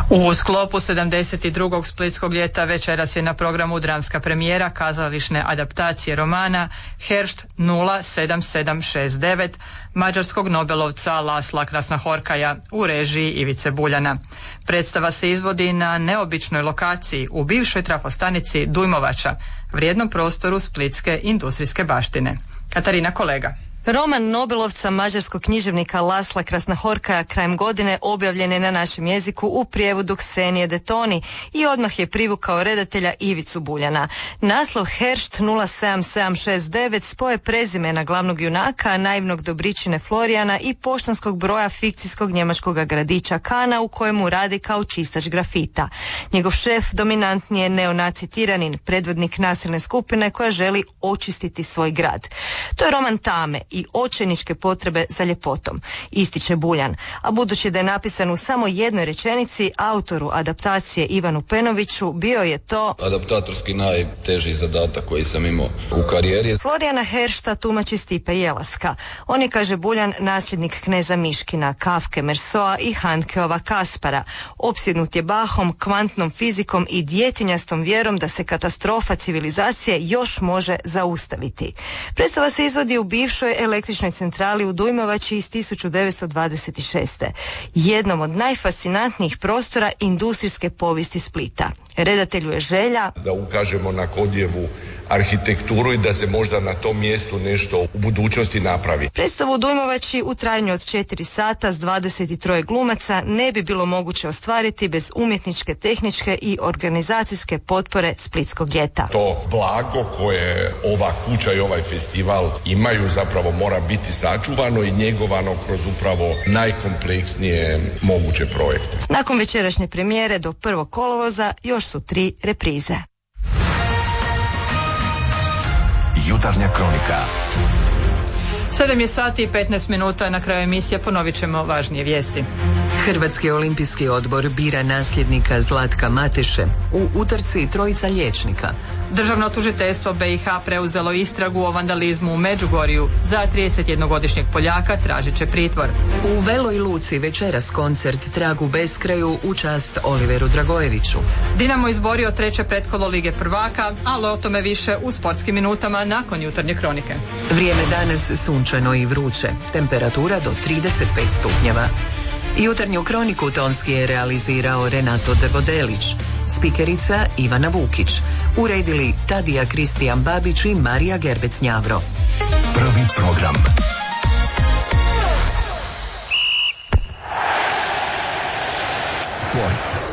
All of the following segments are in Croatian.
U sklopu 72. Splitskog ljeta večeras je na programu dramska premijera kazališne adaptacije romana Heršt 07769 mađarskog nobelovca Lasla Krasnahorkaja u režiji Ivice Buljana. Predstava se izvodi na neobičnoj lokaciji u bivšoj trafostanici Dujmovača, vrijednom prostoru splitske industrijske baštine. Katarina Kolega. Roman nobelovca mađarskog književnika Lasla Krasnahorkaja krajem godine objavljen je na našem jeziku u prijevodu Ksenije Detoni i odmah je privukao redatelja Ivicu Buljana. Naslov Heršt 07769 spoje prezimena glavnog junaka, naivnog dobričine Florijana i poštanskog broja fikcijskog njemačkog gradića Kana u kojemu radi kao čistač grafita. Njegov šef dominantni je neonaci tiranin, predvodnik nasilne skupine koja želi očistiti svoj grad. To je roman tame i očajničke potrebe za ljepotom, ističe Buljan, a budući da je napisan u samo jednoj rečenici, autoru adaptacije Ivanu Penoviću bio je to adaptatorski najteži zadatak koji sam imao u karijeri. Florijana Heršta tumači Stipe Jelaska. On je, kaže Buljan, nasljednik kneza Miškina, Kafke, Mersoa i Handkeova Kaspara. Opsjednut je Bachom, kvantnom fizikom i djetinjastom vjerom da se katastrofa civilizacije još može zaustaviti. Predstava se izvodi u bivšoj električnoj centrali u Dujmovači iz 1926. Jednom od najfascinantnijih prostora industrijske povijesti Splita. Redatelju je želja da ukažemo na Kodjevu arhitekturu i da se možda na tom mjestu nešto u budućnosti napravi. Predstavu u Dujmovači u trajanju od 4 sata s 23 glumaca ne bi bilo moguće ostvariti bez umjetničke, tehničke i organizacijske potpore Splitskog ljeta. To blago koje ova kuća i ovaj festival imaju zapravo mora biti sačuvano i njegovano kroz upravo najkompleksnije moguće projekte. Nakon večerašnje premijere do 1. kolovoza još su 3 reprize. Jutarnja kronika. 7 je sati i 15 minuta, na kraju emisije ponovit ćemo važnije vijesti. Hrvatski olimpijski odbor bira nasljednika Zlatka Mateše, u utrci trojica liječnika. Državno tužiteljstvo BiH preuzelo istragu o vandalizmu u Međugorju. Za 31-godišnjeg Poljaka tražit će pritvor. U Veloj Luci večeras koncert Trag u beskraju u čast Oliveru Dragojeviću. Dinamo izborio 3. pretkolo Lige prvaka, ali o tome više u sportskim minutama nakon jutarnje kronike. Vrijeme danas sunčano i vruće, temperatura do 35 stupnjeva. Jutarnju kroniku tonski je realizirao Renato Devodelić, spikerica Ivana Vukić, uredili Tadija Kristijan Babić i Marija Gerbec-Njavro. Prvi program. Sport.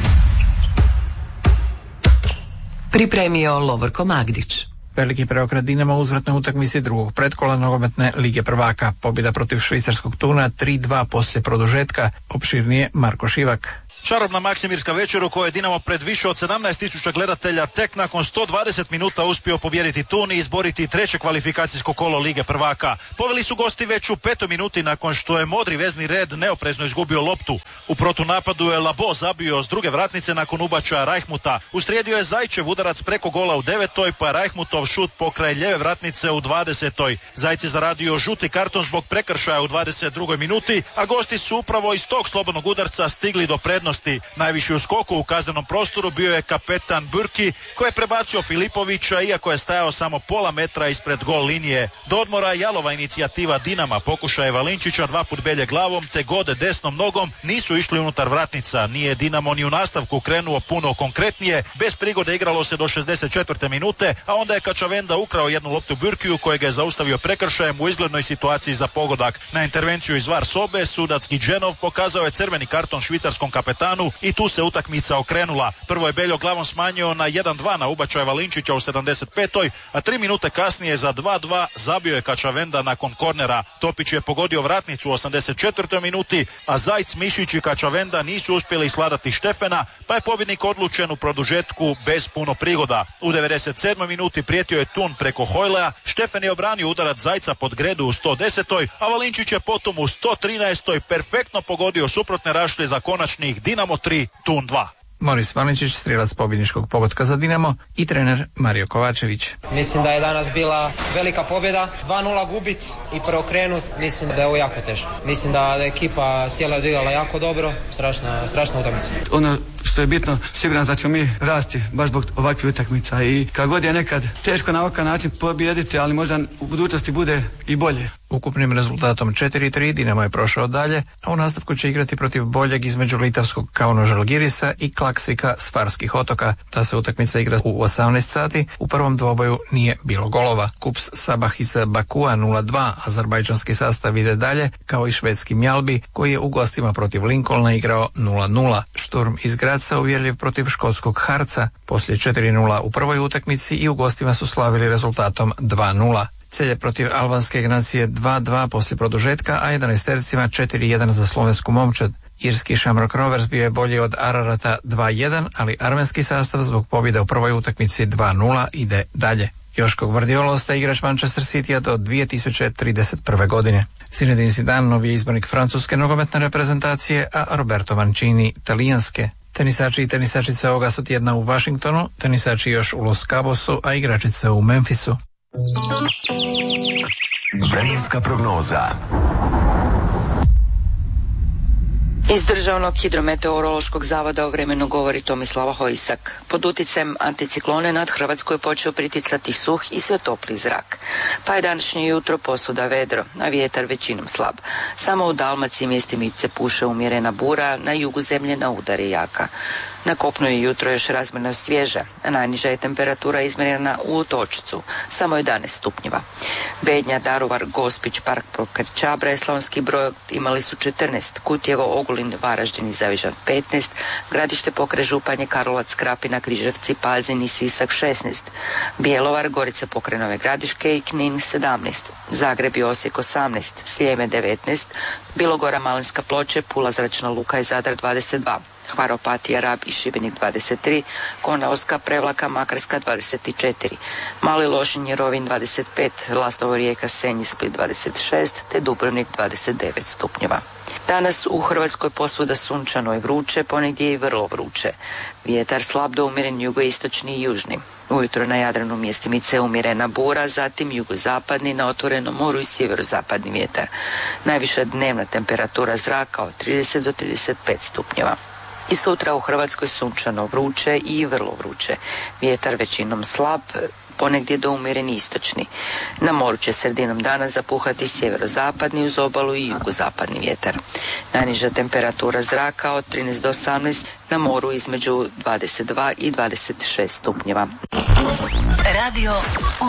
Pripremio Lovorko Magdić. Veliki preokret Dinama u uzvratnoj utakmici drugog pretkola nogometne Lige prvaka. Pobjeda protiv švicarskog Tuna 3-2 poslije produžetka. Opširnije Marko Šivak. Čarobna maksimirska večer u kojoj je Dinamo pred više od 17.000 gledatelja tek nakon 120 minuta uspio pobijediti Tun i izboriti treće kvalifikacijsko kolo Lige prvaka. Poveli su gosti već u 5. minuti nakon što je modri vezni red neoprezno izgubio loptu. U protunapadu je Labo zabio s druge vratnice nakon ubačaja Rajhmuta. Uslijedio je Zajčev udarac preko gola u 9. pa Rajhmutov šut pokraj lijeve vratnice u 20. Zajec je zaradio žuti karton zbog prekršaja u 22. minuti, a gosti su upravo iz tog slobodnog udarca stigli do prednosti. Najviši u skoku u kaznenom prostoru bio je kapetan Burki koji je prebacio Filipovića iako je stajao samo pola metra ispred gol linije. Do odmora jalova inicijativa Dinama, pokušaje Valinčića 2 put belje glavom te Gode desnom nogom nisu išli unutar vratnica. Nije Dinamo ni u nastavku krenuo puno konkretnije, bez prigode igralo se do 64. minute, a onda je Kačavenda ukrao jednu loptu Burkiju kojega je zaustavio prekršajem u izglednoj situaciji za pogodak. Na intervenciju iz VAR sobe sudac Gidženov pokazao je crveni karton švicarskom kapetanu i tu se utakmica okrenula. Prvo je Beljo glavom smanjio na 1-2 na ubačaj Valinčića u 75. a 3 minute kasnije za 2-2 zabio je Kačavenda nakon kornera. Topić je pogodio vratnicu u 84. minuti, a Zajc, Mišić i Kačavenda nisu uspjeli sladati Štefena, pa je pobjednik odlučen u produžetku bez puno prigoda. U 97. minuti prijetio je Tun preko Hojlea, Štefen je obranio udarac Zajca pod gredu u 110. a Valinčić je potom u 113. perfektno pogodio suprotne rašlje za konačnih Dinamo 3, Tun 2. Moris Vaničić, strijelac pobjedničkog pogotka za Dinamo, i trener Mario Kovačević. Mislim da je danas bila velika pobjeda, 2-0 gubit i preokrenut, mislim da je ovo jako teško. Mislim da je ekipa cijela odigrala jako dobro, strašna utakmica. Ono što je bitno, siguran da ćemo mi rasti baš zbog ovakvih utakmica i kad god je nekad teško na ovakav način pobijediti, ali možda u budućnosti bude i bolje. Ukupnim rezultatom 4-3 Dinamo je prošao dalje, a u nastavku će igrati protiv boljeg između litavskog Kauno Žalgirisa i Klaksvika s Farskih otoka. Ta se utakmica igra u 18 sati. U prvom dvoboju nije bilo golova. Kups Sabah iz Bakua 0-2, azerbajdžanski sastav ide dalje, kao i švedski Mjalbi, koji je u gostima protiv Lincolna igrao 0-0. Šturm iz Graca uvjerljiv protiv škotskog Harca. Poslije 4-0 u prvoj utakmici i u gostima su slavili rezultatom 2-0. Celje protiv albanske Ignacije 2-2 poslije produžetka, a 11-tercima 4-1 za slovensku Momčad. Irski Shamrock Rovers bio je bolji od Ararata 2-1, ali armenski sastav zbog pobjede u prvoj utakmici 2-0 ide dalje. Joško Gvardiolo ostaje igrač Manchester Citya do 2031. godine. Zinedine Zidane novi je izbornik francuske nogometne reprezentacije, a Roberto Mancini talijanske. Tenisači i tenisačice ovoga su tjedna u Washingtonu, tenisači još u Los Cabosu, a igračice u Memphisu. Vremenska prognoza. Iz Državnog hidrometeorološkog zavoda o vremenu govori Tomislava Hojsak. Pod utjecajem anticiklone nad Hrvatskoj počeo priticati suh i sve topli zrak. Pa je današnje jutro posuda vedro, a vjetar većinom slab. Samo u Dalmaciji mjestimice puše umjerena bura, na jugu zemlje na udar je jaka. Na kopnu je jutro još razmjerno svježa, a najniža je temperatura izmjerena u Otočcu, samo 11 stupnjeva. Bednja, Daruvar, Gospić, Park Čabra i Slavonski Brod imali su 14, Kutjevo, Ogulin, Varaždin i Zavižan 15, Gradište, Pokraj Županje, Karlovac, Krapina, Križevci, Pazin i Sisak 16, Bjelovar, Gorica pokraj Nove Gradiške i Knin 17, Zagreb i Osijek 18, Sljeme 19, Bilogora, Malinska Ploče, Pula, Zračna luka i Zadar 22, Hvar, Opatija, Rab i Šibenik 23, Konaoska, Prevlaka, Makarska 24, Mali Lošinj, Rovinj 25, Lastovo, Rijeka, Senj i Split 26, te Dubrovnik 29 stupnjeva. Danas u Hrvatskoj posvuda sunčano i vruće, ponegdje i vrlo vruće. Vjetar slab do umjeren jugoistočni i južni. Ujutro na Jadranu mjestimice umjerena bura, zatim jugozapadni, na otvorenom moru i sjeverozapadni vjetar. Najviša dnevna temperatura zraka od 30 do 35 stupnjeva. I sutra u Hrvatskoj sunčano vruće i vrlo vruće. Vjetar većinom slab, ponegdje do umjereni istočni. Na moru će sredinom dana zapuhati sjeverozapadni uz obalu i jugozapadni vjetar. Najniža temperatura zraka od 13 do 18, na moru između 22 i 26 stupnjeva. Radio